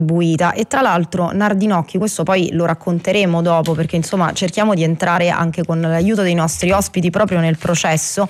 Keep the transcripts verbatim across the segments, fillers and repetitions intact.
distribuita. E tra l'altro Nardinocchi, questo poi lo racconteremo dopo, perché insomma cerchiamo di entrare anche con l'aiuto dei nostri ospiti proprio nel processo,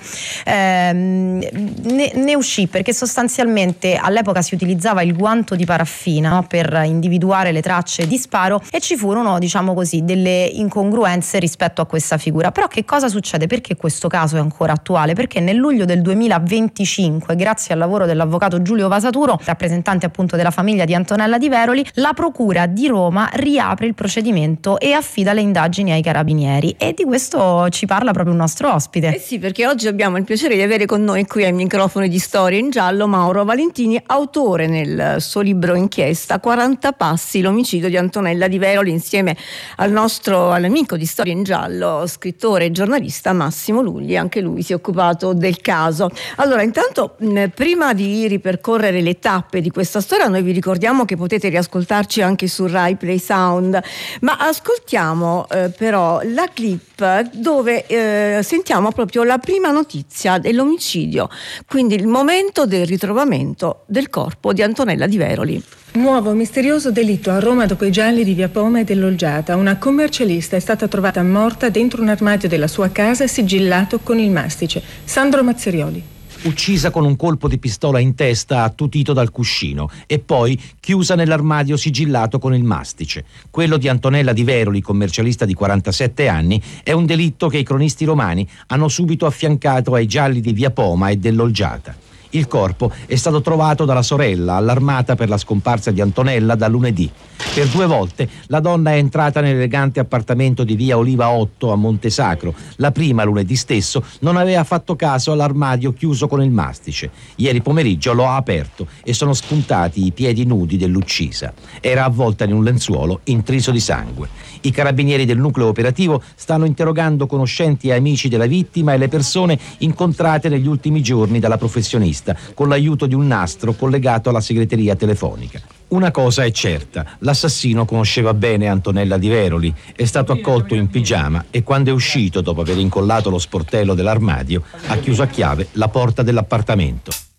ehm, ne, ne uscì perché sostanzialmente all'epoca si utilizzava il guanto di paraffina, no, per individuare le tracce di sparo, e ci furono, diciamo così, delle incongruenze rispetto a questa figura. Però che cosa succede? Perché questo caso è ancora attuale? Perché nel luglio del duemilaventicinque, grazie al lavoro dell'avvocato Giulio Vasaturo, rappresentante appunto della famiglia di Antonella Di Veroli, la procura di Roma riapre il procedimento e affida le indagini ai carabinieri, e di questo ci parla proprio un nostro ospite. Eh sì, perché oggi abbiamo il piacere di avere con noi qui ai microfoni di Storia in Giallo Mauro Valentini, autore nel suo libro inchiesta quaranta passi, l'omicidio di Antonella Di Veroli, insieme al nostro all'amico di Storia in Giallo, scrittore e giornalista Massimo Lugli. Anche lui si è occupato del caso. Allora, intanto mh, prima di ripercorrere le tappe di questa storia, noi vi ricordiamo che potete riascoltarci anche su Rai Play Sound, ma ascoltiamo eh, però la clip dove eh, sentiamo proprio la prima notizia dell'omicidio, quindi il momento del ritrovamento del corpo di Antonella Di Veroli. Nuovo misterioso delitto a Roma dopo i gialli di Via Poma e dell'Olgiata. Una commercialista è stata trovata morta dentro un armadio della sua casa sigillato con il mastice. Sandro Mazzerioli. Uccisa con un colpo di pistola in testa attutito dal cuscino e poi chiusa nell'armadio sigillato con il mastice. Quello di Antonella Di Veroli, commercialista di quarantasette anni, è un delitto che i cronisti romani hanno subito affiancato ai gialli di Via Poma e dell'Olgiata. Il corpo è stato trovato dalla sorella, allarmata per la scomparsa di Antonella da lunedì. Per due volte la donna è entrata nell'elegante appartamento di via Oliva otto a Montesacro. La prima, lunedì stesso, non aveva fatto caso all'armadio chiuso con il mastice. Ieri pomeriggio lo ha aperto e sono spuntati i piedi nudi dell'uccisa. Era avvolta in un lenzuolo intriso di sangue. I carabinieri del nucleo operativo stanno interrogando conoscenti e amici della vittima e le persone incontrate negli ultimi giorni dalla professionista, con l'aiuto di un nastro collegato alla segreteria telefonica. Una cosa è certa, l'assassino conosceva bene Antonella Di Veroli, è stato accolto in pigiama e quando è uscito dopo aver incollato lo sportello dell'armadio ha chiuso a chiave la porta dell'appartamento.